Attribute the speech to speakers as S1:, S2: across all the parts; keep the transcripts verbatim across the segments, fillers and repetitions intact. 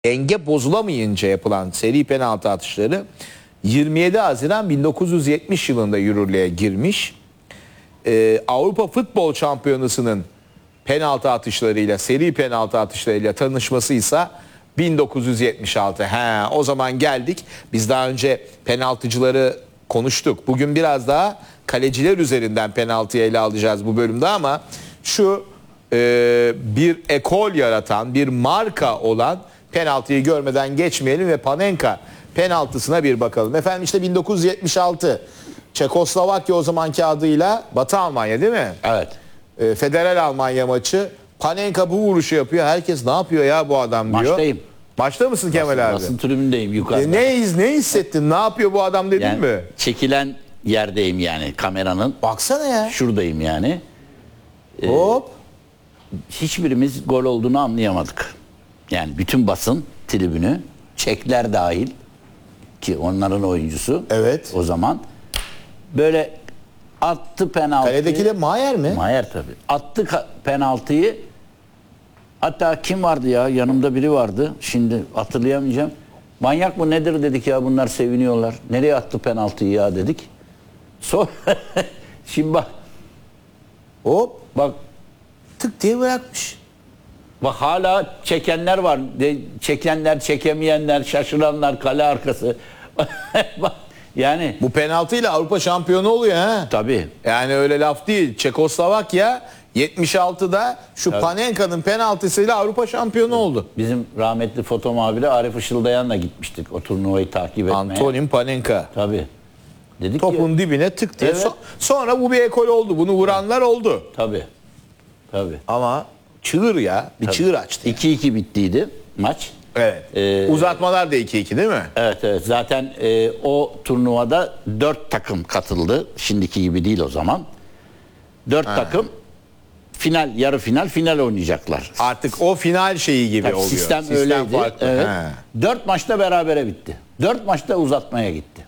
S1: denge bozulamayınca yapılan seri penaltı atışları yirmi yedi Haziran bin dokuz yüz yetmiş yılında yürürlüğe girmiş. Ee, Avrupa Futbol Şampiyonası'nın penaltı atışlarıyla, seri penaltı atışlarıyla tanışması ise bin dokuz yüz yetmiş altı. He, o zaman geldik. Biz daha önce penaltıcıları konuştuk. Bugün biraz daha kaleciler üzerinden penaltıyı ele alacağız bu bölümde ama şu e, bir ekol yaratan, bir marka olan penaltıyı görmeden geçmeyelim ve Panenka penaltısına bir bakalım. Efendim işte bin dokuz yüz yetmiş altı Çekoslovakya o zamanki adıyla Batı Almanya değil mi?
S2: Evet.
S1: E, Federal Almanya maçı. Panenka bu vuruşu yapıyor. Herkes ne yapıyor ya bu adam diyor.
S2: Maçtayım.
S1: Maçta mısın Kemal
S2: Basın,
S1: abi?
S2: basın tribündeyim yukarıda.
S1: E, ne, ne hissettin? Ne yapıyor bu adam dedin
S2: yani,
S1: mi?
S2: çekilen yerdeyim yani kameranın.
S1: Baksana ya.
S2: Şuradayım yani.
S1: Hop.
S2: Hiçbirimiz gol olduğunu anlayamadık. Yani bütün basın tribünü, Çekler dahil ki onların oyuncusu.
S1: Evet.
S2: O zaman böyle attı penaltıyı.
S1: Kaledeki de Mayer mi?
S2: Mayer tabii. Attı ka- penaltıyı. Hatta kim vardı ya? Yanımda biri vardı. Şimdi hatırlayamayacağım. Manyak mı nedir dedik ya, bunlar seviniyorlar. Nereye attı penaltıyı ya dedik. Sonra şimdi bak.
S1: Hop.
S2: Bak
S1: Tık diye bırakmış.
S2: Bak hala çekenler var. De, çekenler, çekemeyenler, şaşıranlar, kale arkası. Bak, yani
S1: Bu penaltıyla Avrupa şampiyonu oluyor ha.
S2: tabii.
S1: Yani öyle laf değil. Çekoslovakya yetmiş altıda şu
S2: Tabii.
S1: Panenka'nın penaltısıyla Avrupa şampiyonu oldu.
S2: Bizim rahmetli foto muhabiri Arif Işıldayan'la gitmiştik o turnuvayı takip etmeye.
S1: Antonin Panenka.
S2: Tabii. Dedik
S1: Topun
S2: ki,
S1: dibine tık diye.
S2: Evet.
S1: So- sonra bu bir ekol oldu. Bunu vuranlar oldu.
S2: tabii. Tabii.
S1: Ama çığır ya. Bir çığır açtı.
S2: iki iki bittiydi maç.
S1: Evet.
S2: Ee,
S1: Uzatmalar da iki iki değil mi?
S2: Evet evet. Zaten e, o turnuvada dört takım katıldı. Şimdiki gibi değil o zaman. Dört
S1: Ha.
S2: takım final, yarı final, final oynayacaklar.
S1: Artık o final şeyi gibi
S2: Tabii
S1: oluyor.
S2: sistem, öyleydi.
S1: farklı.
S2: Evet.
S1: Ha.
S2: Dört maçta berabere bitti. Dört maçta uzatmaya gitti.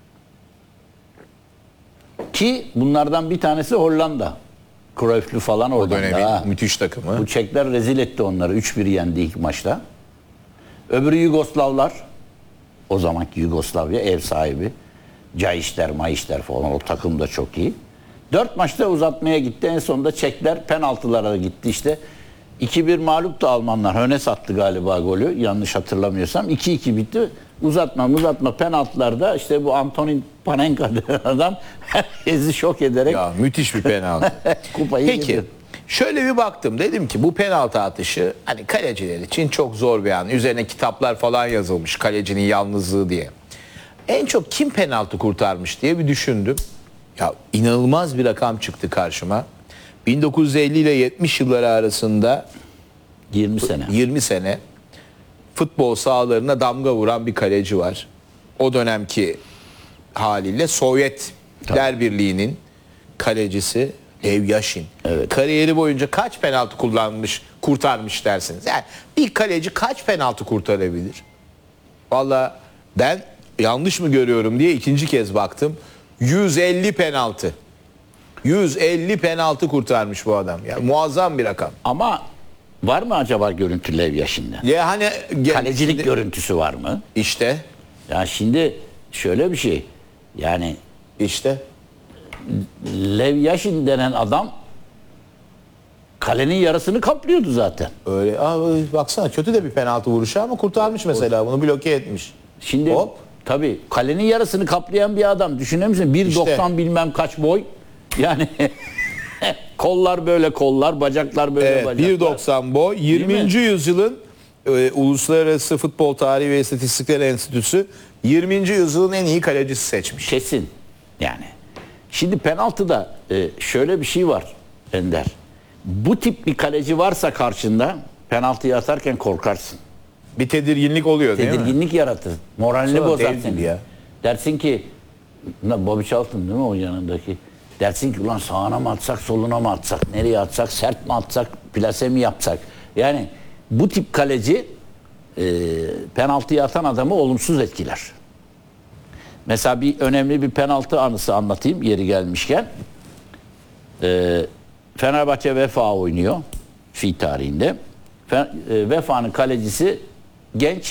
S2: Ki bunlardan bir tanesi Hollanda. Cruyff'lu falan
S1: O
S2: oradan
S1: dönemin
S2: da.
S1: müthiş takımı.
S2: Bu Çekler rezil etti onları. üç bir yendi ilk maçta. Öbürü Yugoslavlar. O zamanki Yugoslavya ev sahibi. Cayişler, Mayişler falan, o takım da çok iyi. Dört maçta uzatmaya gitti. En sonunda Çekler penaltılara gitti işte. iki bir mağlup da Almanlar. Hönes attı galiba golü. Yanlış hatırlamıyorsam. iki iki bitti. Uzatma uzatma penaltılarda işte bu Antonin Panenka denen adam herkesi şok ederek
S1: Ya müthiş bir penaltı.
S2: kupayı
S1: Peki
S2: getirdi.
S1: şöyle bir baktım, dedim ki bu penaltı atışı hani kaleciler için çok zor bir an. Üzerine kitaplar falan yazılmış, kalecinin yalnızlığı diye. En çok kim penaltı kurtarmış diye bir düşündüm. Ya inanılmaz bir rakam çıktı karşıma. bin dokuz yüz elli ile yetmiş yılları arasında
S2: yirmi sene.
S1: yirmi sene futbol sahalarına damga vuran bir kaleci var. O dönemki haliyle Sovyetler Birliği'nin kalecisi Lev Yashin.
S2: Evet.
S1: Kariyeri boyunca kaç penaltı kullanmış, kurtarmış dersiniz. Yani bir kaleci kaç penaltı kurtarabilir? Valla ben yanlış mı görüyorum diye ikinci kez baktım. yüz elli penaltı. yüz elli penaltı kurtarmış bu adam. Yani muazzam bir rakam.
S2: Ama var mı acaba görüntü Lev Yashin'den?
S1: Ya hani
S2: Kalecilik
S1: şimdi-
S2: görüntüsü var mı?
S1: İşte
S2: Ya şimdi şöyle bir şey. Yani
S1: işte
S2: Lev Yashin denen adam kalenin yarısını kaplıyordu zaten.
S1: öyle. Aa, baksana kötü de bir penaltı vuruşu ama kurtarmış mesela, bunu bloke etmiş.
S2: Şimdi
S1: Hop.
S2: tabii kalenin yarısını kaplayan bir adam düşünür müsün? bir doksan
S1: İşte.
S2: bilmem kaç boy. Yani kollar böyle kollar, bacaklar böyle
S1: Evet,
S2: bacaklar.
S1: bir doksan boy. yirminci yüzyılın e, Uluslararası Futbol Tarihi ve İstatistikler Enstitüsü yirminci yüzyılın en iyi kalecisi seçmiş.
S2: Kesin. Yani. Şimdi penaltıda e, şöyle bir şey var Ender. Bu tip bir kaleci varsa karşında penaltıyı atarken korkarsın.
S1: Bir tedirginlik oluyor değil mi?
S2: Tedirginlik yaratır. Moralini
S1: Sonra
S2: bozar
S1: dev
S2: seni.
S1: gibi ya.
S2: Dersin ki, lan Bobby Charlton değil mi o yanındaki? Dersin ki ulan sağına mı atsak, soluna mı atsak, nereye atsak, sert mi atsak, plase mi yapsak? Yani bu tip kaleci e, penaltıyı atan adamı olumsuz etkiler. Mesela bir önemli bir penaltı anısı anlatayım yeri gelmişken. E, Fenerbahçe Vefa oynuyor fi tarihinde. Fe, e, Vefa'nın kalecisi genç